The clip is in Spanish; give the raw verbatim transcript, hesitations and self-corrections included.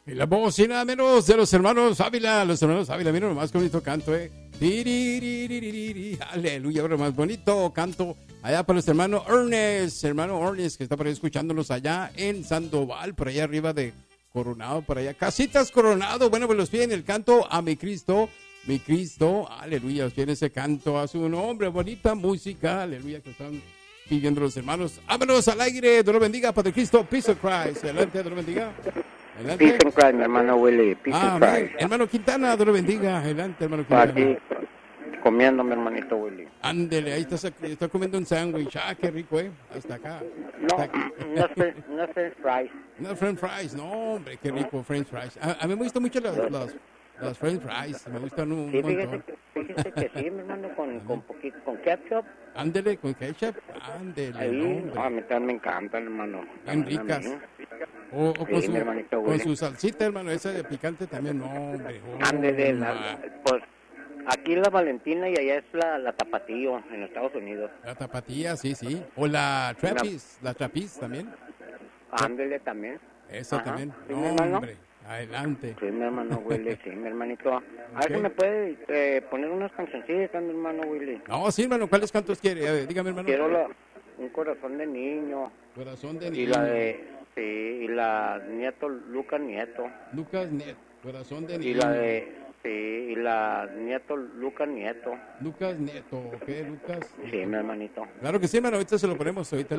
Y la voz y nada menos de los hermanos Ávila, los hermanos Ávila, mira lo más bonito canto, eh. Tiririririririri. Aleluya, ahora más bonito canto allá para los hermanos Ernest, hermano Ernest, que está por ahí escuchándonos allá en Sandoval, por allá arriba de Coronado, por allá. Casitas Coronado, bueno, pues los piden el canto a mi Cristo, mi Cristo, aleluya, los piden ese canto a su nombre, bonita música, aleluya, que están pidiendo los hermanos. Vámonos al aire, Dios lo bendiga, Padre Cristo, peace of Christ, adelante, Dios lo bendiga. Adelante. Peace and Christ, mi hermano Willy, peace Ah, and Christ. hermano Quintana, Dios lo bendiga, adelante, hermano Quintana. Aquí, comiendo, mi hermanito Willy. Ándele, ahí está, está comiendo un sándwich, ah, qué rico, eh, hasta acá. No, Hasta acá. no, es- no es french fries. No, french fries, no, hombre, qué rico, french fries. A, a mí me gustan mucho las, las, las french fries, me gustan un Sí, fíjese, montón. que- fíjese que sí, mi hermano, con, con, poquito, con ketchup. Ándele, con ketchup, ándele, Ahí, no, no, a hombre, mí también me encantan, hermano. bien También a ricas. mí. O, o con, Sí, su, mi hermanito con Willy. su salsita, hermano, esa de picante también, no, hombre. oh, Ándele, ma. la- pues aquí la Valentina y allá es la, la Tapatío, en Estados Unidos. La tapatía, sí, sí. O la trapis, la trapis también. Ándele también. Esa Ajá. también. Sí, No, mi hermano. hombre, adelante. Sí, mi hermano Willy, sí, mi hermanito. A ver Ok. si me puede eh, poner unas cancioncitas, mi hermano Willy. No, sí, hermano, ¿cuáles cantos quiere? A ver, dígame, hermano. Quiero la, un corazón de niño. Corazón de Y niño. la de, sí, y la Nieto, Lucas Nieto. Lucas Nieto. Corazón de niño. Y la de, sí, y la Nieto, Lucas Nieto. Lucas Nieto, ¿ok? Lucas. Sí, mi hermanito. Claro que sí, hermano, ahorita se lo ponemos ahorita.